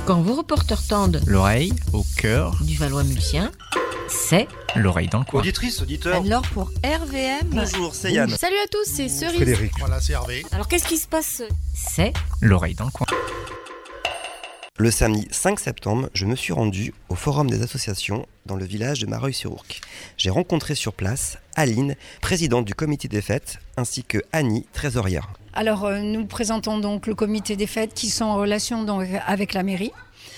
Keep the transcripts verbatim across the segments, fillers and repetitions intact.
Quand vos reporters tendent l'oreille au cœur du Valois-Mulsien, c'est l'oreille dans le coin. Auditrice, auditeur. Alors pour R V M... Bonjour, c'est Yann. Salut à tous, c'est Cerise. Frédéric. Voilà, c'est Hervé. Alors qu'est-ce qui se passe? c'est L'oreille dans le coin. Le samedi cinq septembre, je me suis rendu au Forum des associations dans le village de Mareuil-sur-Ourcq. J'ai rencontré sur place Aline, présidente du comité des fêtes, ainsi que Annie, trésorière. Alors euh, nous présentons donc le comité des fêtes qui sont en relation donc, avec la mairie,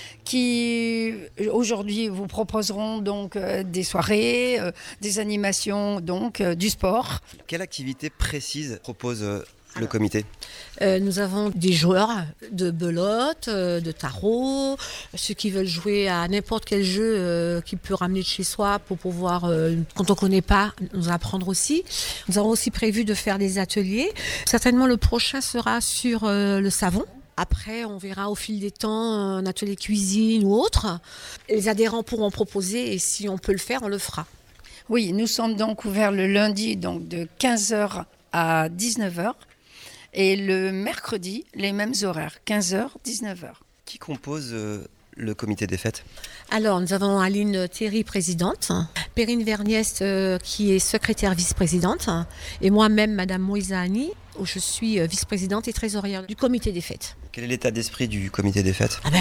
qui aujourd'hui vous proposeront donc euh, des soirées, euh, des animations, donc euh, du sport. Quelle activité précise propose euh, le comité ? Euh, nous avons des joueurs de belote, euh, de tarot, ceux qui veulent jouer à n'importe quel jeu euh, qu'ils peuvent ramener de chez soi pour pouvoir, euh, quand on ne connaît pas, nous apprendre aussi. Nous avons aussi prévu de faire des ateliers. Certainement le prochain sera sur euh, le savon. Après, on verra au fil des temps un atelier cuisine ou autre. Les adhérents pourront proposer et si on peut le faire, on le fera. Oui, nous sommes donc ouverts le lundi donc de quinze heures à dix-neuf heures. Et le mercredi, les mêmes horaires, quinze heures, dix-neuf heures. Qui compose euh, le comité des fêtes ? Alors, nous avons Aline Théry, présidente, Perrine Verniès, euh, qui est secrétaire vice-présidente, et moi-même, Madame Moïsa Annie, où je suis vice-présidente et trésorière du comité des fêtes. Quel est l'état d'esprit du comité des fêtes ? Ah ben,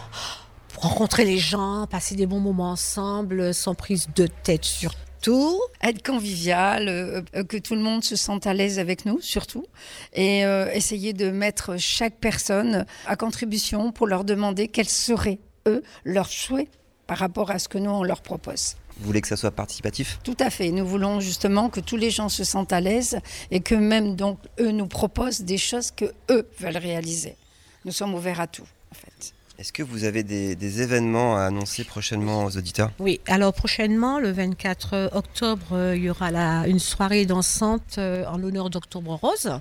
rencontrer les gens, passer des bons moments ensemble, sans prise de tête sur tout. Être convivial, euh, que tout le monde se sente à l'aise avec nous, surtout. Et euh, essayer de mettre chaque personne à contribution pour leur demander quels seraient, eux, leurs souhaits par rapport à ce que nous, on leur propose. Vous voulez que ça soit participatif ? Tout à fait. Nous voulons justement que tous les gens se sentent à l'aise et que même, donc, eux nous proposent des choses que eux veulent réaliser. Nous sommes ouverts à tout, en fait. Est-ce que vous avez des, des événements à annoncer prochainement aux auditeurs ? Oui, alors prochainement, le vingt-quatre octobre, euh, il y aura la, une soirée dansante euh, en l'honneur d'Octobre Rose.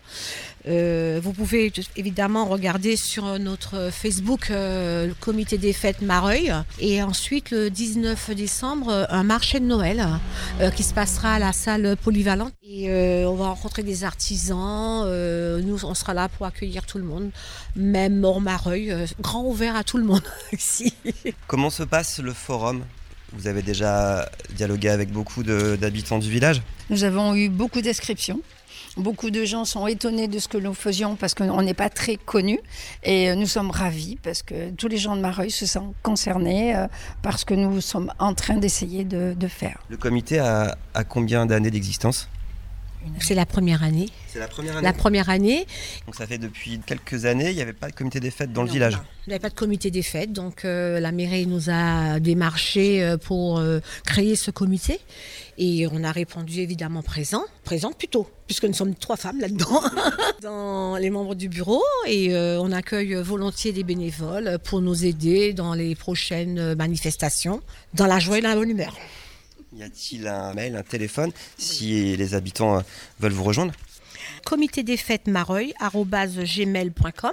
Euh, vous pouvez évidemment regarder sur notre Facebook euh, le comité des fêtes Mareuil. Et ensuite, le dix-neuf décembre, un marché de Noël euh, qui se passera à la salle polyvalente. Et euh, on va rencontrer des artisans. Euh, nous, on sera là pour accueillir tout le monde, même hors Mareuil, euh, grand ouvert à tout le monde ici. Comment se passe le forum ? Vous avez déjà dialogué avec beaucoup de, d'habitants du village ? Nous avons eu beaucoup d'inscriptions. Beaucoup de gens sont étonnés de ce que nous faisions parce qu'on n'est pas très connus. Et nous sommes ravis parce que tous les gens de Mareuil se sentent concernés par ce que nous sommes en train d'essayer de, de faire. Le comité a, a combien d'années d'existence ? C'est la première année. C'est la première année. La première année. Donc ça fait depuis quelques années, il n'y avait pas de comité des fêtes dans non, le village. Non, il n'y avait pas de comité des fêtes, donc euh, la mairie nous a démarché pour euh, créer ce comité. Et on a répondu évidemment présent, présente plutôt, puisque nous sommes trois femmes là-dedans, dans les membres du bureau. Et euh, on accueille volontiers des bénévoles pour nous aider dans les prochaines manifestations, dans la joie et dans la bonne humeur. Y a-t-il un mail, un téléphone, si les habitants veulent vous rejoindre ? comité des fêtes mareuil arobase gmail point com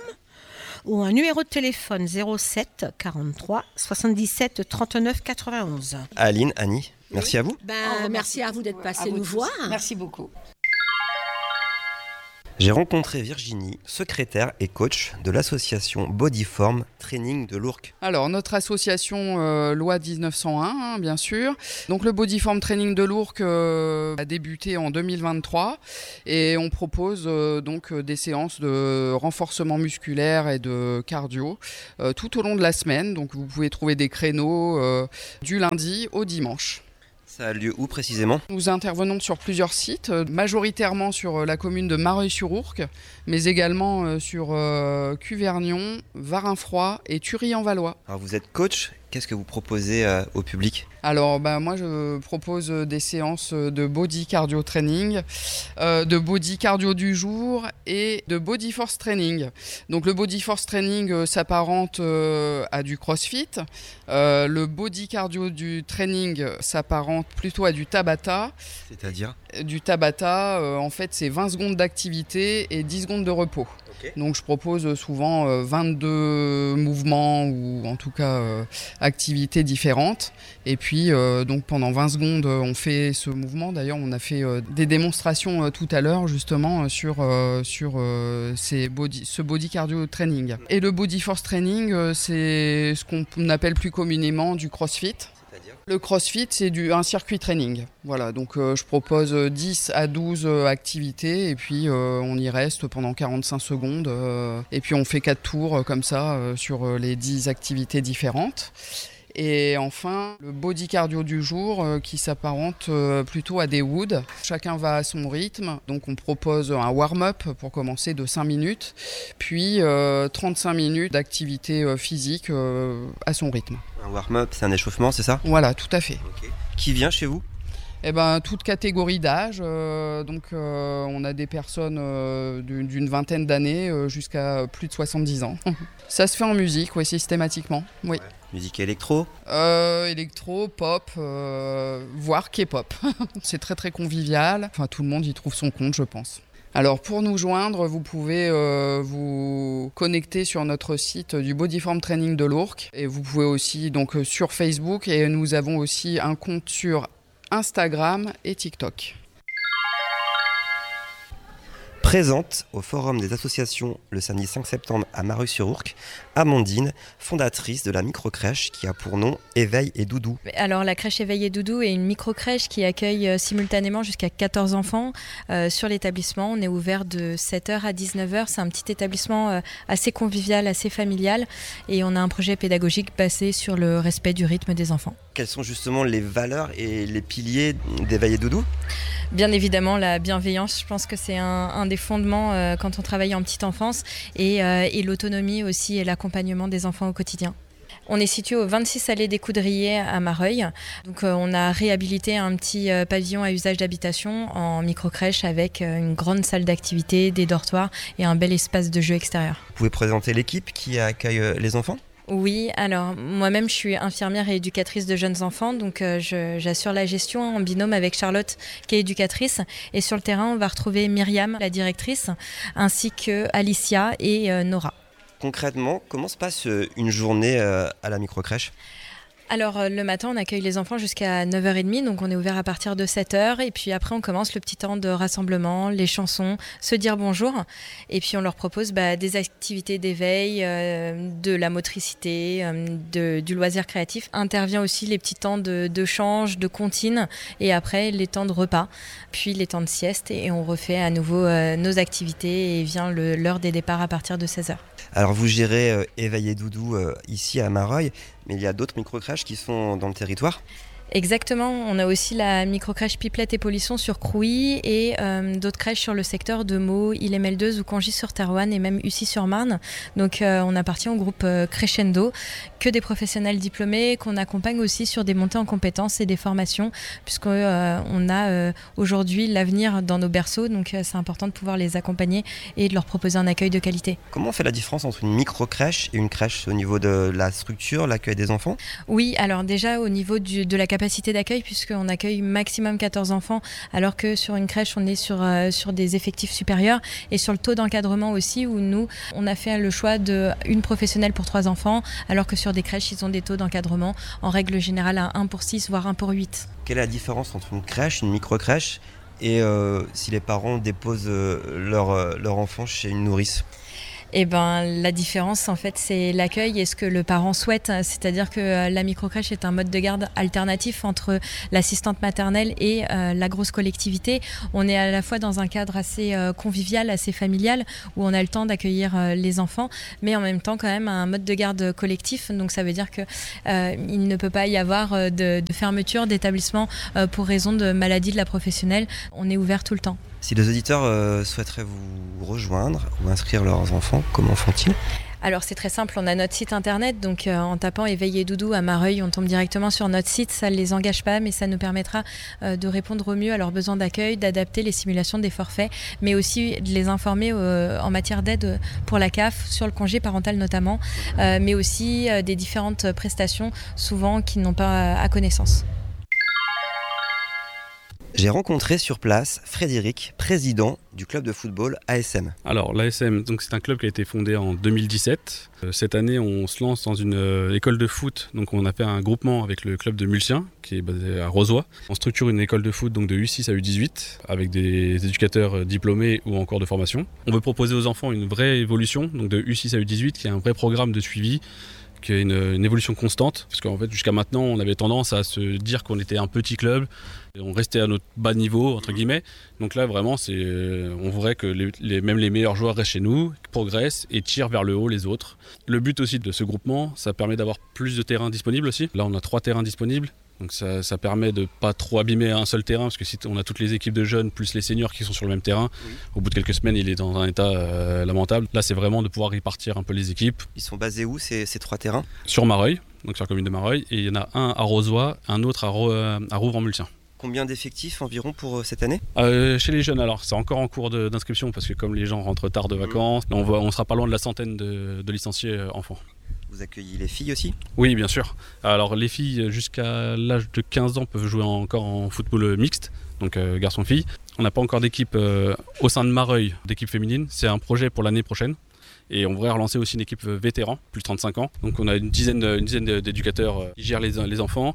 ou un numéro de téléphone zéro sept quarante-trois soixante-dix-sept trente-neuf quatre-vingt-onze. Aline, Annie, merci oui. à vous. Ben, oh, merci à vous d'être passé nous voir. Merci beaucoup. J'ai rencontré Virginie, secrétaire et coach de l'association Bodyform Training de l'Ourcq. Alors, notre association euh, loi dix-neuf cent un, hein, bien sûr. Donc, le Bodyform Training de l'Ourcq euh, a débuté en deux mille vingt-trois et on propose euh, donc des séances de renforcement musculaire et de cardio euh, tout au long de la semaine. Donc, vous pouvez trouver des créneaux euh, du lundi au dimanche. Ça a lieu où précisément ? Nous intervenons sur plusieurs sites, majoritairement sur la commune de Mareuil-sur-Ourcq, mais également sur euh, Cuvergnon, Varinfroid et Thury-en-Valois. Alors vous êtes coach, qu'est-ce que vous proposez euh, au public ? Alors bah, moi je propose des séances de body cardio training, euh, de body cardio du jour et de body force training. Donc le body force training euh, s'apparente euh, à du crossfit, euh, le body cardio du training s'apparente plutôt à du Tabata. C'est-à-dire ? Du Tabata, euh, en fait c'est vingt secondes d'activité et dix secondes de repos. Okay. Donc je propose souvent euh, vingt-deux mouvements ou en tout cas euh, activités différentes. Et puis euh, donc pendant vingt secondes, on fait ce mouvement. D'ailleurs, on a fait euh, des démonstrations euh, tout à l'heure justement euh, sur, euh, sur euh, ces body, ce body cardio training. Et le body force training, euh, c'est ce qu'on appelle plus communément du crossfit. Le crossfit, c'est du, un circuit training. Voilà, donc euh, je propose dix à douze euh, activités et puis euh, on y reste pendant quarante-cinq secondes. Euh, et puis on fait quatre tours euh, comme ça euh, sur euh, les dix activités différentes. Et enfin, le body cardio du jour euh, qui s'apparente euh, plutôt à des woods. Chacun va à son rythme. Donc on propose un warm-up pour commencer de cinq minutes, puis euh, trente-cinq minutes d'activité euh, physique euh, à son rythme. Un warm-up, c'est un échauffement, c'est ça ? Voilà, tout à fait. Okay. Qui vient chez vous ? Eh ben, toute catégorie d'âge, euh, donc euh, on a des personnes euh, d'une, d'une vingtaine d'années euh, jusqu'à plus de soixante-dix ans. Ça se fait en musique, oui, systématiquement. Oui. Ouais. Musique électro euh, Électro, pop, euh, voire K-pop. C'est très très convivial. Enfin, tout le monde y trouve son compte, je pense. Alors pour nous joindre, vous pouvez euh, vous connecter sur notre site du Bodyform Training de l'Ourcq et vous pouvez aussi donc sur Facebook et nous avons aussi un compte sur Instagram et TikTok. Présente au Forum des associations le samedi cinq septembre à Mareuil-sur-Ourcq, Amandine, fondatrice de la microcrèche qui a pour nom Éveil et Doudou. Alors la crèche Éveil et Doudou est une microcrèche qui accueille euh, simultanément jusqu'à quatorze enfants euh, sur l'établissement. On est ouvert de sept heures à dix-neuf heures. C'est un petit établissement euh, assez convivial, assez familial et on a un projet pédagogique basé sur le respect du rythme des enfants. Quelles sont justement les valeurs et les piliers d'Éveil et Doudou ? Bien évidemment, la bienveillance, je pense que c'est un, un des fondements euh, quand on travaille en petite enfance et, euh, et l'autonomie aussi et l'accompagnement des enfants au quotidien. On est situé au vingt-six allée des Coudriers à Mareuil. Donc, euh, on a réhabilité un petit euh, pavillon à usage d'habitation en microcrèche avec euh, une grande salle d'activité, des dortoirs et un bel espace de jeu extérieur. Vous pouvez présenter l'équipe qui accueille les enfants ? Oui, alors moi-même je suis infirmière et éducatrice de jeunes enfants, donc euh, je, j'assure la gestion en binôme avec Charlotte qui est éducatrice et sur le terrain on va retrouver Myriam, la directrice, ainsi que Alicia et euh, Nora. Concrètement, comment se passe une journée euh, à la microcrèche ? Alors euh, le matin on accueille les enfants jusqu'à neuf heures trente, donc on est ouvert à partir de sept heures et puis après on commence le petit temps de rassemblement, les chansons, se dire bonjour et puis on leur propose bah, des activités d'éveil, euh, de la motricité, euh, de, du loisir créatif. Intervient aussi les petits temps de, de change, de comptine et après les temps de repas, puis les temps de sieste et on refait à nouveau euh, nos activités et vient le, l'heure des départs à partir de seize heures. Alors vous gérez euh, Éveil et Doudou euh, ici à Mareuil, mais il y a d'autres microcrèches qui sont dans le territoire ? Exactement, on a aussi la microcrèche Pipelette et Polisson sur Crouy et euh, d'autres crèches sur le secteur de Meaux, Ille-et-Meldeuze ou Congy-sur-Thérouanne et même Ussy-sur-Marne. Donc euh, on appartient au groupe euh, Crescendo, que des professionnels diplômés qu'on accompagne aussi sur des montées en compétences et des formations puisqu'on euh, a euh, aujourd'hui l'avenir dans nos berceaux, donc euh, c'est important de pouvoir les accompagner et de leur proposer un accueil de qualité. Comment on fait la différence entre une microcrèche et une crèche au niveau de la structure, l'accueil des enfants ? Oui, alors déjà au niveau du, de la capacité d'accueil puisqu'on accueille maximum quatorze enfants alors que sur une crèche on est sur, euh, sur des effectifs supérieurs et sur le taux d'encadrement aussi où nous on a fait le choix d'une professionnelle pour trois enfants alors que sur des crèches ils ont des taux d'encadrement en règle générale à un pour six voire un pour huit. Quelle est la différence entre une crèche, une microcrèche et euh, si les parents déposent euh, leur, euh, leur enfant chez une nourrice ? Eh ben, la différence, en fait, c'est l'accueil et ce que le parent souhaite. C'est-à-dire que la microcrèche est un mode de garde alternatif entre l'assistante maternelle et euh, la grosse collectivité. On est à la fois dans un cadre assez euh, convivial, assez familial, où on a le temps d'accueillir euh, les enfants, mais en même temps, quand même, un mode de garde collectif. Donc, ça veut dire qu'il euh, ne peut pas y avoir de, de fermeture d'établissement euh, pour raison de maladie de la professionnelle. On est ouvert tout le temps. Si les auditeurs euh, souhaiteraient vous rejoindre ou inscrire leurs enfants, comment font-ils ? Alors c'est très simple, on a notre site internet, donc euh, en tapant Éveil et Doudou à Mareuil, on tombe directement sur notre site, ça ne les engage pas, mais ça nous permettra euh, de répondre au mieux à leurs besoins d'accueil, d'adapter les simulations des forfaits, mais aussi de les informer euh, en matière d'aide pour la C A F, sur le congé parental notamment, euh, mais aussi euh, des différentes prestations, souvent qui n'ont pas à connaissance. J'ai rencontré sur place Frédéric, président du club de football A S M. Alors l'A S M, donc c'est un club qui a été fondé en deux mille dix-sept. Euh, cette année, on se lance dans une euh, école de foot. Donc on a fait un groupement avec le club de Mulsien, qui est basé à Rozoy. On structure une école de foot donc de U six à U dix-huit avec des éducateurs diplômés ou en cours de formation. On veut proposer aux enfants une vraie évolution, donc de U six à U dix-huit, qui est un vrai programme de suivi, qui est une, une évolution constante, parce qu'en fait jusqu'à maintenant on avait tendance à se dire qu'on était un petit club, et on restait à notre bas niveau entre guillemets. Donc là vraiment c'est, on voudrait que les, les, même les meilleurs joueurs restent chez nous, progressent et tirent vers le haut les autres. Le but aussi de ce groupement, ça permet d'avoir plus de terrains disponibles aussi. Là on a trois terrains disponibles. Donc ça, ça permet de pas trop abîmer un seul terrain, parce que si on a toutes les équipes de jeunes plus les seniors qui sont sur le même terrain, oui. Au bout de quelques semaines il est dans un état euh, lamentable. Là c'est vraiment de pouvoir répartir un peu les équipes. Ils sont basés où ces, ces trois terrains ? Sur Mareuil, donc sur la commune de Mareuil, et il y en a un à Rozoy, un autre à, Ro- à Rouvres-en-Mulsien. Combien d'effectifs environ pour cette année ? euh, Chez les jeunes, alors c'est encore en cours de, d'inscription, parce que comme les gens rentrent tard de vacances, mmh. on, va, on sera pas loin de la centaine de, de licenciés enfants. Vous accueillez les filles aussi ? Oui, bien sûr. Alors les filles jusqu'à l'âge de quinze ans peuvent jouer encore en football mixte, donc euh, garçon-fille. On n'a pas encore d'équipe euh, au sein de Mareuil, d'équipe féminine. C'est un projet pour l'année prochaine. Et on voudrait relancer aussi une équipe vétéran, plus de trente-cinq ans. Donc on a une dizaine, une dizaine d'éducateurs qui gèrent les, les enfants.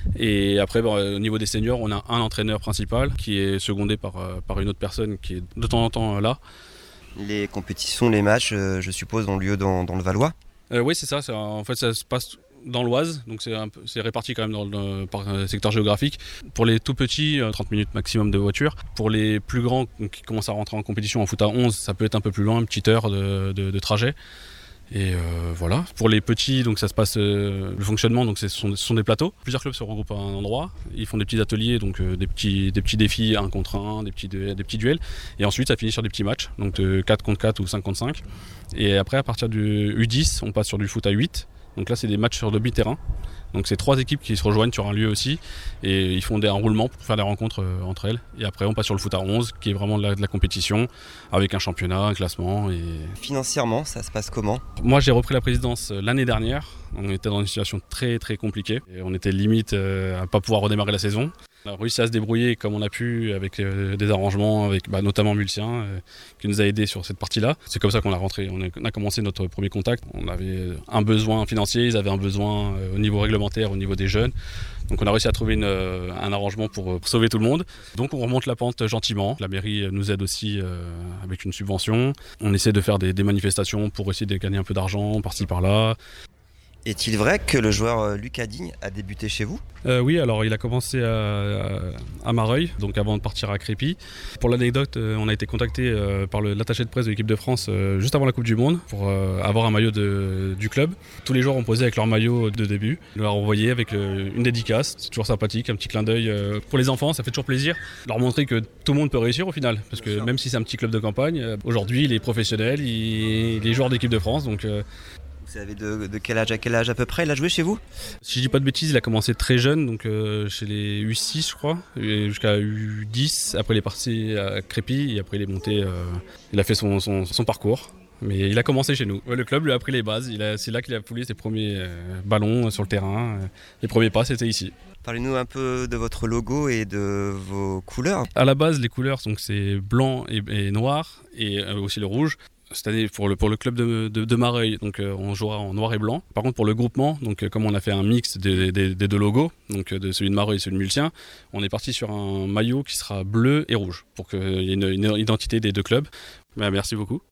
Et après, bon, au niveau des seniors, on a un entraîneur principal qui est secondé par, par une autre personne qui est de temps en temps là. Les compétitions, les matchs, euh, je suppose, ont lieu dans, dans le Valois ? Euh, oui, c'est ça. C'est, en fait, ça se passe dans l'Oise, donc c'est, un peu, c'est réparti quand même dans le, par secteur géographique. Pour les tout petits, trente minutes maximum de voiture. Pour les plus grands qui commencent à rentrer en compétition en foot à onze, ça peut être un peu plus loin, une petite heure de, de, de trajet. Et euh, voilà. Pour les petits, donc ça se passe euh, le fonctionnement, donc ce sont, ce sont des plateaux. Plusieurs clubs se regroupent à un endroit. Ils font des petits ateliers, donc euh, des petits des petits défis un contre un, des petits des petits duels. Et ensuite, ça finit sur des petits matchs, donc de quatre contre quatre ou cinq contre cinq. Et après, à partir du U dix, on passe sur du foot à huit. Donc là, c'est des matchs sur demi-terrain. Donc c'est trois équipes qui se rejoignent sur un lieu aussi, et ils font des enroulements pour faire des rencontres euh, entre elles. Et après on passe sur le foot à onze, qui est vraiment de la, de la compétition, avec un championnat, un classement. Et... Financièrement, ça se passe comment ? Moi j'ai repris la présidence l'année dernière. On était dans une situation très très compliquée. Et on était limite euh, à ne pas pouvoir redémarrer la saison. On a réussi à se débrouiller comme on a pu avec euh, des arrangements, avec bah, notamment Mulsien euh, qui nous a aidés sur cette partie-là. C'est comme ça qu'on a rentré, on a, on a commencé notre premier contact. On avait un besoin financier, ils avaient un besoin euh, au niveau réglementaire, au niveau des jeunes. Donc on a réussi à trouver une, euh, un arrangement pour, pour sauver tout le monde. Donc on remonte la pente gentiment. La mairie nous aide aussi euh, avec une subvention. On essaie de faire des, des manifestations pour essayer de gagner un peu d'argent par-ci par-là. Est-il vrai que le joueur Lucas Digne a débuté chez vous ? euh, Oui, alors il a commencé à, à Mareuil, donc avant de partir à Crépy. Pour l'anecdote, on a été contacté par le, l'attaché de presse de l'équipe de France euh, juste avant la Coupe du Monde pour euh, avoir un maillot de, du club. Tous les joueurs ont posé avec leur maillot de début. On leur a envoyé avec euh, une dédicace, c'est toujours sympathique, un petit clin d'œil. Euh, pour les enfants, ça fait toujours plaisir de leur montrer que tout le monde peut réussir au final. Parce que même si c'est un petit club de campagne, euh, aujourd'hui il est professionnel, il, il est joueur d'équipe de France. Donc, euh, Vous savez de, de quel âge à quel âge à peu près il a joué chez vous ? Si je dis pas de bêtises, il a commencé très jeune, donc euh, chez les U six je crois, jusqu'à U dix. Après il est parti à Crépy et après il est monté, euh, il a fait son, son, son parcours. Mais il a commencé chez nous. Ouais, le club lui a appris les bases, il a, c'est là qu'il a foulé ses premiers euh, ballons sur le terrain. Les premiers pas c'était ici. Parlez-nous un peu de votre logo et de vos couleurs. À la base les couleurs, donc, c'est blanc et, et noir et euh, aussi le rouge. Cette année pour le, pour le club de, de, de Mareuil, donc euh, on jouera en noir et blanc. Par contre pour le groupement, donc euh, comme on a fait un mix des, des, des deux logos, donc euh, de celui de Mareuil et celui de Mulsien, on est parti sur un maillot qui sera bleu et rouge pour qu'il y ait une, une identité des deux clubs. Ben, merci beaucoup.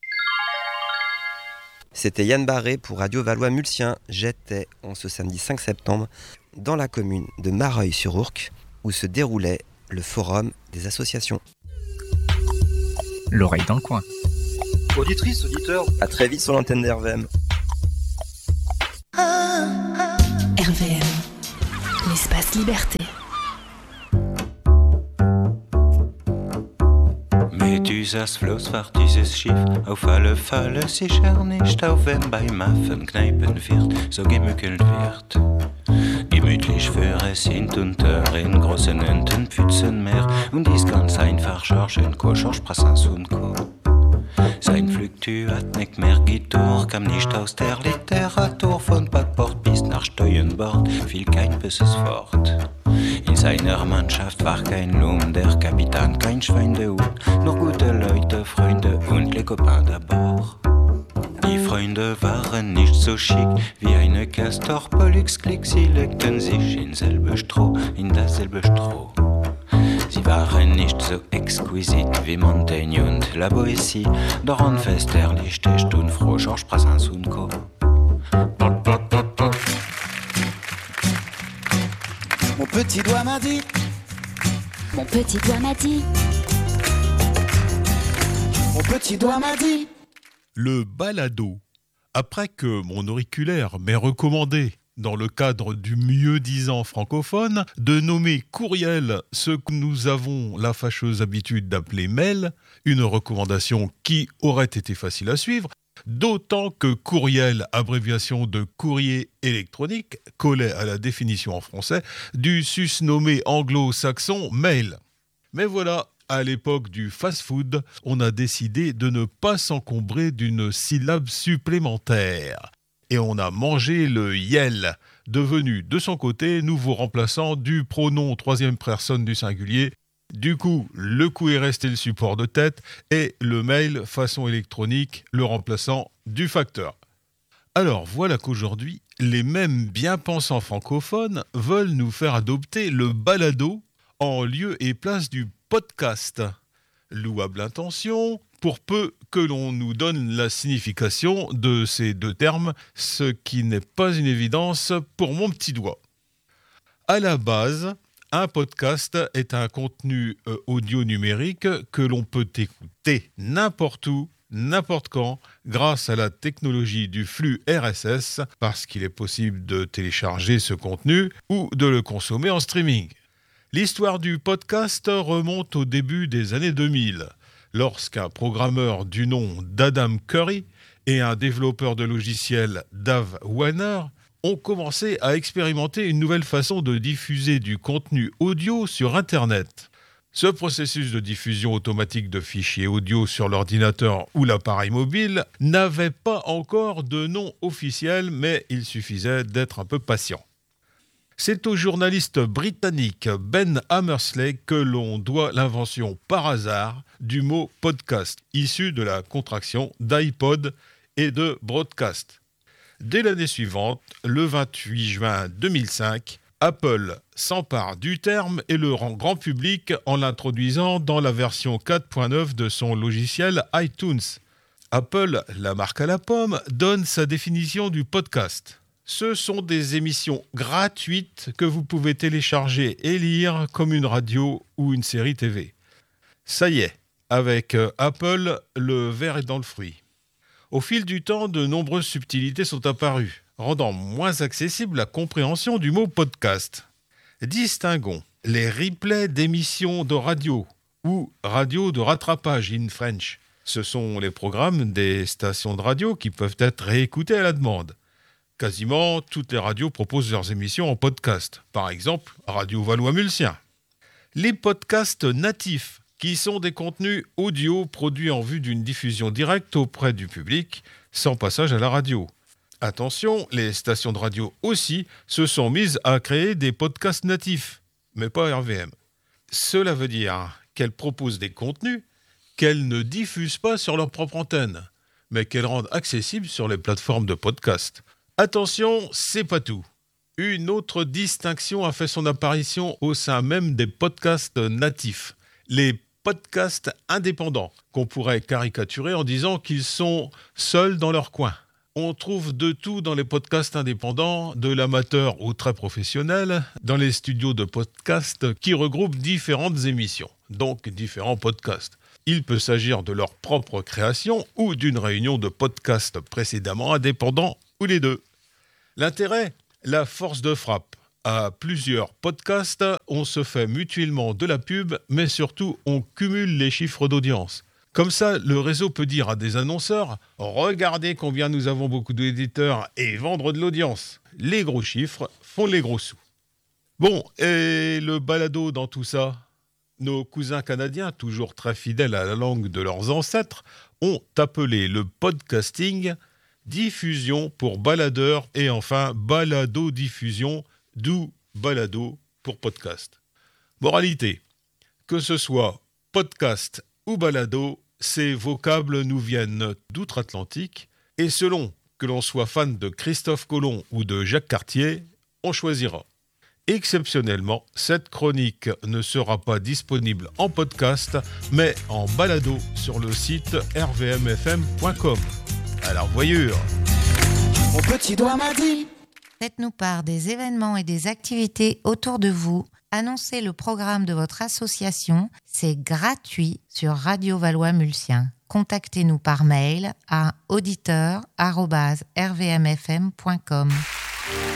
C'était Yann Barré pour Radio Valois-Mulsien. J'étais en ce samedi cinq septembre dans la commune de Mareuil-sur-Ourcq où se déroulait le forum des associations. L'oreille dans le coin. Auditrice, auditeur, à très vite sur l'antenne d'R V M. R V M, l'espace liberté. Mit dieses Floß fährt dieses Schiff auf alle Fälle sicher nicht auf, wenn beim Affen kneipen wird, so gemückelt wird. Gemütlich für es sind unter in großen Entenpfützenmeer und ist ganz einfach Georges Co, Georges Brassens und Co. Sein Flugtür hat nicht mehr Gitur, kam nicht aus der Literatur, von Badbord bis nach Steuenbord, fiel kein böses Wort. In seiner Mannschaft war kein Lohn, der Kapitän kein Schwein der Hut, nur gute Leute, Freunde und les copains d'abord. Die Freunde waren nicht so schick wie eine Castor Pollux Klick, sie legten sich in selbe Stroh, in dasselbe Stroh. Sie waren nicht so exquisit wie Montaigne und la Boétie, doch en fest erlichte Stund froh Georges Brassens und Co. Mon petit doigt m'a dit, Mon petit doigt m'a dit, mon petit doigt m'a dit. Le balado. Après que mon auriculaire m'ait recommandé, dans le cadre du mieux-disant francophone, de nommer courriel ce que nous avons la fâcheuse habitude d'appeler mail, une recommandation qui aurait été facile à suivre, d'autant que courriel, abréviation de courrier électronique, collait à la définition en français du susnommé anglo-saxon mail. Mais voilà, à l'époque du fast-food, on a décidé de ne pas s'encombrer d'une syllabe supplémentaire. Et on a mangé le yel, devenu de son côté nouveau remplaçant du pronom troisième personne du singulier. Du coup, le coup est resté le support de tête et le mail façon électronique le remplaçant du facteur. Alors voilà qu'aujourd'hui, les mêmes bien-pensants francophones veulent nous faire adopter le balado en lieu et place du podcast. Louable intention, pour peu que l'on nous donne la signification de ces deux termes, ce qui n'est pas une évidence pour mon petit doigt. À la base, un podcast est un contenu euh, audio numérique que l'on peut écouter n'importe où, n'importe quand, grâce à la technologie du flux R S S, parce qu'il est possible de télécharger ce contenu ou de le consommer en streaming. L'histoire du podcast remonte au début des années deux mille, lorsqu'un programmeur du nom d'Adam Curry et un développeur de logiciels Dave Warner ont commencé à expérimenter une nouvelle façon de diffuser du contenu audio sur Internet. Ce processus de diffusion automatique de fichiers audio sur l'ordinateur ou l'appareil mobile n'avait pas encore de nom officiel, mais il suffisait d'être un peu patient. C'est au journaliste britannique Ben Hammersley que l'on doit l'invention par hasard du mot podcast, issu de la contraction d'iPod et de broadcast. Dès l'année suivante, le vingt-huit juin deux mille cinq, Apple s'empare du terme et le rend grand public en l'introduisant dans la version quatre point neuf de son logiciel iTunes. Apple, la marque à la pomme, donne sa définition du podcast. Ce sont des émissions gratuites que vous pouvez télécharger et lire comme une radio ou une série T V. Ça y est, avec Apple, le verre est dans le fruit. Au fil du temps, de nombreuses subtilités sont apparues, rendant moins accessible la compréhension du mot podcast. Distinguons les replays d'émissions de radio ou radio de rattrapage in French. Ce sont les programmes des stations de radio qui peuvent être réécoutés à la demande. Quasiment toutes les radios proposent leurs émissions en podcast. Par exemple, Radio Valois-Mulsien. Les podcasts natifs, qui sont des contenus audio produits en vue d'une diffusion directe auprès du public, sans passage à la radio. Attention, les stations de radio aussi se sont mises à créer des podcasts natifs, mais pas R V M. Cela veut dire qu'elles proposent des contenus qu'elles ne diffusent pas sur leur propre antenne, mais qu'elles rendent accessibles sur les plateformes de podcast. Attention, c'est pas tout. Une autre distinction a fait son apparition au sein même des podcasts natifs. Les podcasts indépendants, qu'on pourrait caricaturer en disant qu'ils sont seuls dans leur coin. On trouve de tout dans les podcasts indépendants, de l'amateur au très professionnel, dans les studios de podcasts qui regroupent différentes émissions, donc différents podcasts. Il peut s'agir de leur propre création ou d'une réunion de podcasts précédemment indépendants ou les deux. L'intérêt, la force de frappe. À plusieurs podcasts, on se fait mutuellement de la pub, mais surtout on cumule les chiffres d'audience. Comme ça, le réseau peut dire à des annonceurs « Regardez combien nous avons beaucoup d'éditeurs et vendre de l'audience. Les gros chiffres font les gros sous. » Bon, et le balado dans tout ça? Nos cousins canadiens, toujours très fidèles à la langue de leurs ancêtres, ont appelé le podcasting diffusion pour baladeur et enfin balado-diffusion, d'où balado pour podcast. Moralité, que ce soit podcast ou balado, ces vocables nous viennent d'outre-Atlantique et selon que l'on soit fan de Christophe Colomb ou de Jacques Cartier, on choisira. Exceptionnellement, cette chronique ne sera pas disponible en podcast, mais en balado sur le site r v m f m point com. À la revoyure. Mon petit doigt m'a dit. Faites-nous part des événements et des activités autour de vous. Annoncez le programme de votre association. C'est gratuit sur Radio Valois-Mulsien. Contactez-nous par mail à auditeur arobase r v m f m point com.